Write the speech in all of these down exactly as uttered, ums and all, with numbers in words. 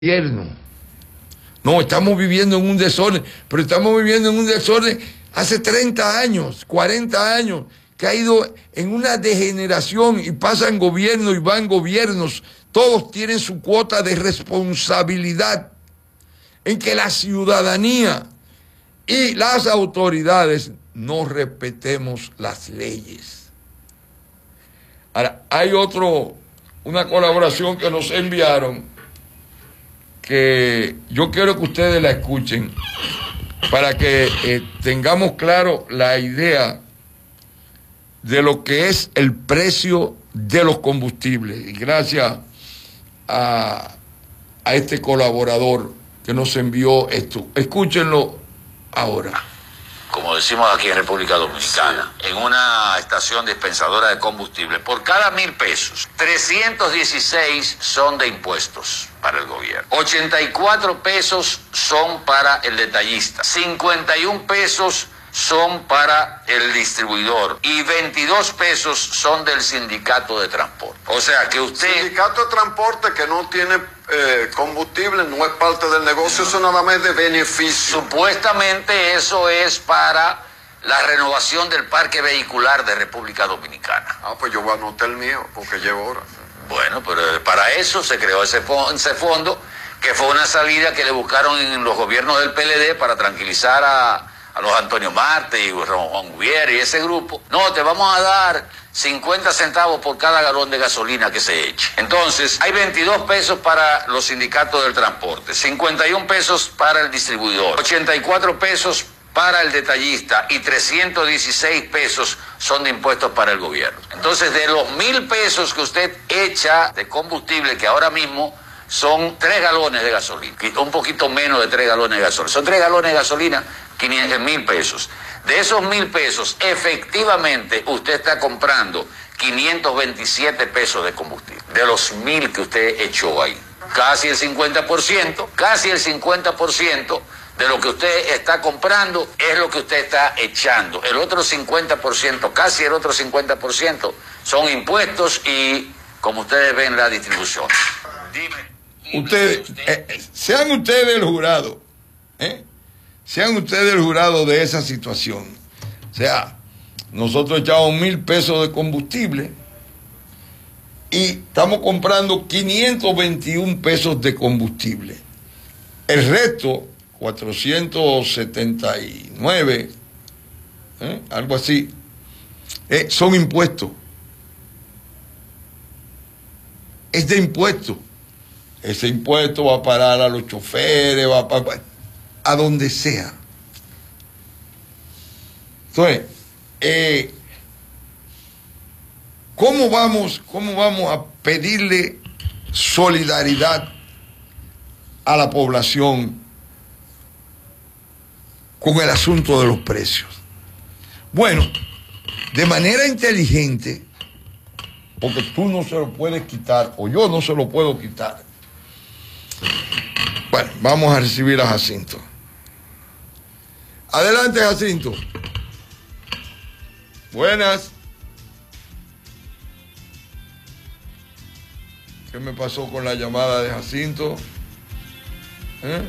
gobierno. No, estamos viviendo en un desorden, pero estamos viviendo en un desorden hace treinta años, cuarenta años, que ha ido en una degeneración y pasan gobiernos y van gobiernos. Todos tienen su cuota de responsabilidad en que la ciudadanía y las autoridades no respetemos las leyes. Ahora, hay otro, una colaboración que nos enviaron, que yo quiero que ustedes la escuchen para que eh, tengamos claro la idea de lo que es el precio de los combustibles. Y gracias a, a este colaborador que nos envió esto. Escúchenlo ahora. Como decimos aquí en República Dominicana, sí, en una estación dispensadora de combustible, por cada mil pesos, trescientos dieciséis son de impuestos para el gobierno, ochenta y cuatro pesos son para el detallista, cincuenta y un pesos son para el distribuidor y veintidós pesos son del sindicato de transporte. O sea que usted... Sindicato de transporte que no tiene eh, combustible, no es parte del negocio, eso nada más de beneficio. Supuestamente eso es para la renovación del parque vehicular de República Dominicana. Ah, pues yo voy a anotar el mío, porque llevo horas. Bueno, pero para eso se creó ese fondo, ese fondo, que fue una salida que le buscaron en los gobiernos del P L D para tranquilizar a... a los Antonio Marte y Juan Guier y ese grupo. No, te vamos a dar cincuenta centavos por cada galón de gasolina que se eche. Entonces, hay veintidós pesos para los sindicatos del transporte, cincuenta y un pesos para el distribuidor, ochenta y cuatro pesos para el detallista y trescientos dieciséis pesos son de impuestos para el gobierno. Entonces, de los mil pesos que usted echa de combustible, que ahora mismo son tres galones de gasolina, un poquito menos de tres galones de gasolina, son tres galones de gasolina, quinientos mil pesos. De esos mil pesos, efectivamente, usted está comprando quinientos veintisiete pesos de combustible. De los mil que usted echó ahí. Casi el cincuenta por ciento, casi el cincuenta por ciento de lo que usted está comprando es lo que usted está echando. El otro cincuenta por ciento, casi el otro cincuenta por ciento, son impuestos y, como ustedes ven, la distribución. Dime. Ustedes, eh, sean ustedes el jurado, ¿eh? Sean ustedes el jurado de esa situación. O sea, nosotros echamos mil pesos de combustible y estamos comprando quinientos veintiún pesos de combustible. El resto, cuatrocientos setenta y nueve, ¿eh? algo así, eh, son impuestos. Es de impuestos. Ese impuesto va a parar a los choferes, va a parar a donde sea. Entonces, eh, ¿cómo vamos, cómo vamos a pedirle solidaridad a la población con el asunto de los precios? Bueno, de manera inteligente, porque tú no se lo puedes quitar, o yo no se lo puedo quitar. Bueno, vamos a recibir a Jacinto. Adelante, Jacinto. Buenas. ¿Qué me pasó con la llamada de Jacinto? ¿Eh?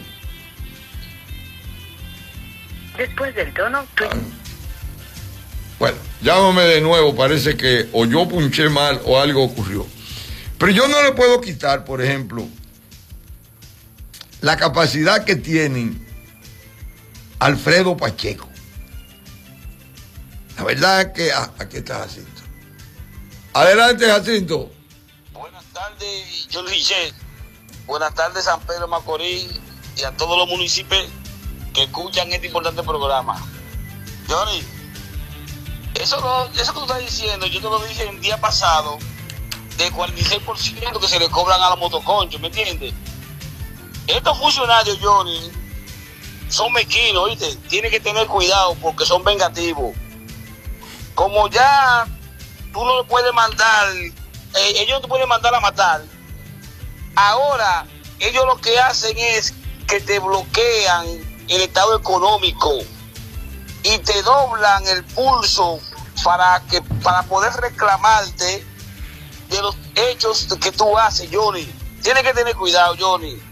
Después del tono... Tu... Ah. Bueno, llámame de nuevo, parece que o yo punché mal o algo ocurrió. Pero yo no le puedo quitar, por ejemplo, la capacidad que tienen Alfredo Pacheco. La verdad es que... Ah, aquí está Jacinto. Adelante, Jacinto. Buenas tardes, yo Luis. Buenas tardes, San Pedro Macorís, y a todos los municipios que escuchan este importante programa. Johnny, eso, no, eso que tú estás diciendo, yo te lo dije el día pasado, de cuarenta y seis por ciento que se le cobran a los motoconchos, ¿me entiendes? Estos funcionarios, Johnny, son mezquinos, ¿viste? Tienen que tener cuidado porque son vengativos. Como ya tú no le puedes mandar, eh, ellos no te pueden mandar a matar, ahora ellos lo que hacen es que te bloquean el estado económico y te doblan el pulso para, que, para poder reclamarte de los hechos que tú haces, Johnny. Tienes que tener cuidado, Johnny.